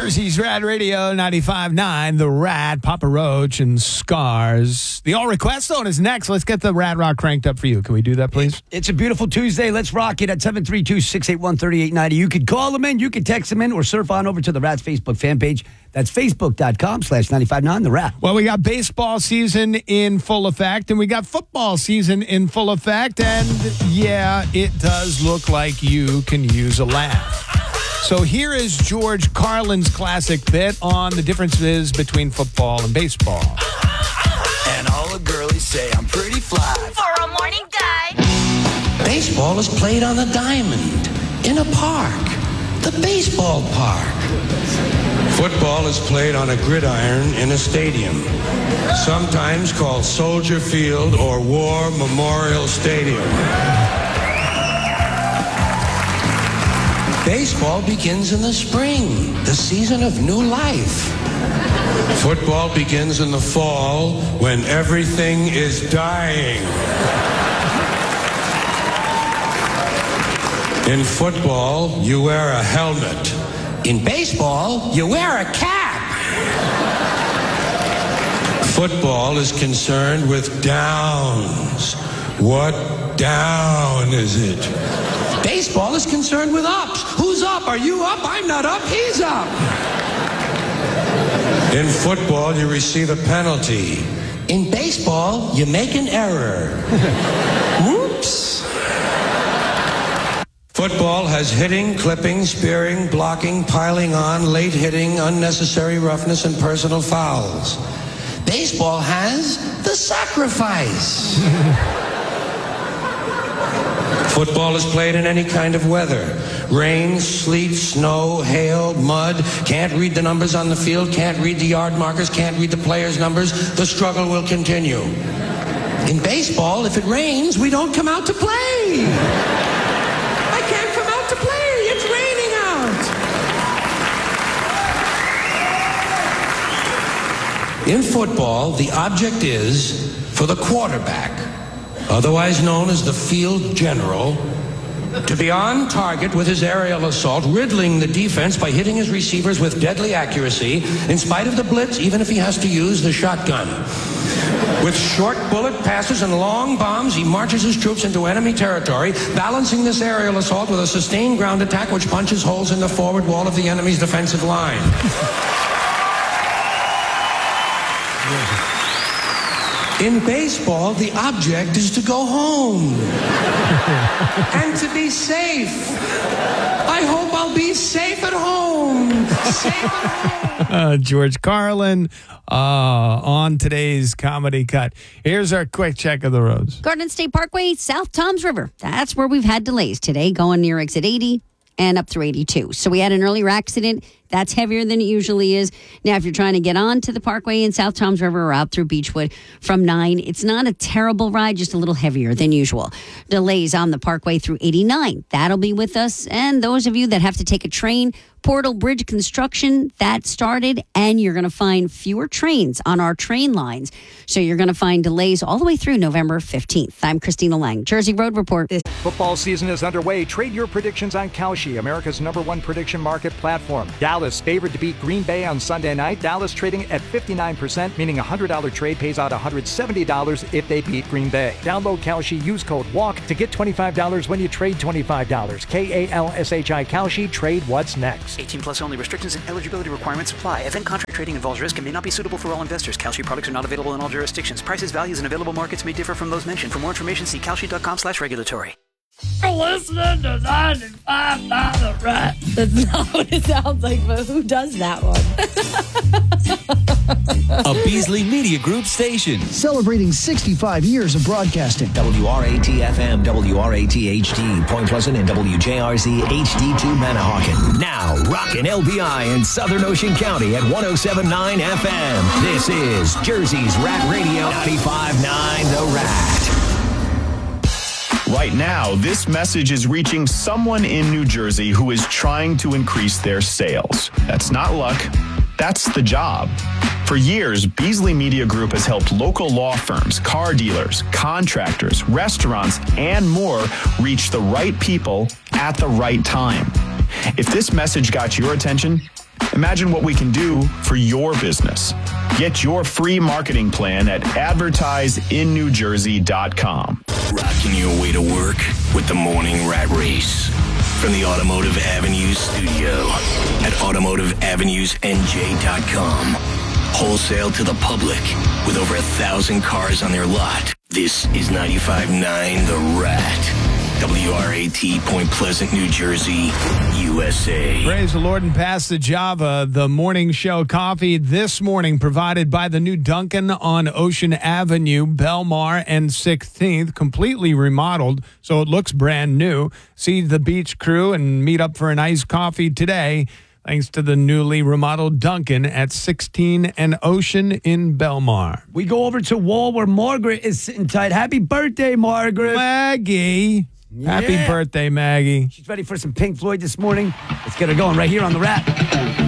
Jersey's Rad Radio 95.9, The Rad, Papa Roach, and Scars. The All Request Zone is next. Let's get the Rad Rock cranked up for you. Can we do that, please? It's a beautiful Tuesday. Let's rock it at 732-681-3890. You could call them in, you could text them in, or surf on over to the Rad's Facebook fan page. That's facebook.com/959 The Rad. Well, we got baseball season in full effect, and we got football season in full effect, and yeah, it does look like you can use a laugh. So here is George Carlin's classic bit on the differences between football and baseball. And all the girlies say I'm pretty fly. For a morning guy. Baseball is played on the diamond, in a park, the baseball park. Football is played on a gridiron in a stadium, sometimes called Soldier Field or War Memorial Stadium. Baseball begins in the spring, the season of new life. Football begins in the fall when everything is dying. In football, you wear a helmet. In baseball, you wear a cap. Football is concerned with downs. What down is it? Baseball is concerned with ups. Who's up? Are you up? I'm not up. He's up. In football, you receive a penalty. In baseball, you make an error. Whoops. Football has hitting, clipping, spearing, blocking, piling on, late hitting, unnecessary roughness, and personal fouls. Baseball has the sacrifice. Football is played in any kind of weather. Rain, sleet, snow, hail, mud. Can't read the numbers on the field, can't read the yard markers, can't read the players' numbers. The struggle will continue. In baseball, if it rains, we don't come out to play. I can't come out to play. It's raining out. In football, the object is for the quarterback, otherwise known as the field general, to be on target with his aerial assault, riddling the defense by hitting his receivers with deadly accuracy, in spite of the blitz, even if he has to use the shotgun. With short bullet passes and long bombs, he marches his troops into enemy territory, balancing this aerial assault with a sustained ground attack which punches holes in the forward wall of the enemy's defensive line. In baseball, the object is to go home and to be safe. I hope I'll be safe at home. Safe at home. George Carlin on today's Comedy Cut. Here's our quick check of the roads. Garden State Parkway, South Toms River. That's where we've had delays today, going near exit 80 and up through 82. So we had an earlier accident. That's heavier than it usually is. Now, if you're trying to get on to the Parkway in South Toms River or out through Beechwood from 9, it's not a terrible ride, just a little heavier than usual. Delays on the Parkway through 89. That'll be with us. And those of you that have to take a train, Portal Bridge construction, that started, and you're going to find fewer trains on our train lines. So you're going to find delays all the way through November 15th. I'm Christina Lang, Jersey Road Report. Football season is underway. Trade your predictions on Kalshi, America's #1 prediction market platform. Dallas favored to beat Green Bay on Sunday night. Dallas trading at 59%, meaning a $100 trade pays out $170 if they beat Green Bay. Download Kalshi, use code WALK to get $25 when you trade $25. Kalshi, Kalshi, trade what's next. 18 plus only. Restrictions and eligibility requirements apply. Event contract trading involves risk and may not be suitable for all investors. Kalshi products are not available in all jurisdictions. Prices, values, and available markets may differ from those mentioned. For more information, see kalshi.com/regulatory. You're listening to 95.9 The Rad. That's not what it sounds like, but who does that one? A Beasley Media Group station. Celebrating 65 years of broadcasting. WRAT-FM, WRAT-HD, Point Pleasant, and WJRZ HD2 Manahawkin. Now, rockin' LBI in Southern Ocean County at 107.9 FM. This is Jersey's Rat Radio 95.9 The Rat. Right now, this message is reaching someone in New Jersey who is trying to increase their sales. That's not luck. That's the job. For years, Beasley Media Group has helped local law firms, car dealers, contractors, restaurants, and more reach the right people at the right time. If this message got your attention, Imagine what we can do for your business. Get your free marketing plan at advertiseinnewjersey.com. Rocking your way to work with the Morning Rat Race. From the Automotive Avenues studio at automotiveavenusnj.com. Wholesale to the public with over 1,000 cars on their lot. This is 95.9 The Rat. WRAT, Point Pleasant, New Jersey, USA. Praise the Lord and pass the Java. The morning show coffee this morning provided by the new Dunkin' on Ocean Avenue, Belmar and 16th, completely remodeled, so it looks brand new. See the beach crew and meet up for an iced coffee today, thanks to the newly remodeled Dunkin' at 16 and Ocean in Belmar. We go over to Wall where Margaret is sitting tight. Happy birthday, Margaret. Maggie. Happy birthday, Maggie. She's ready for some Pink Floyd this morning. Let's get her going right here on The Rat.